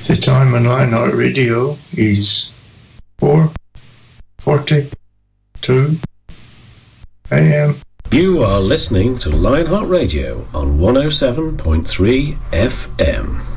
The time on Lionheart Radio is 4:42 a.m. You are listening to Lionheart Radio on 107.3 FM.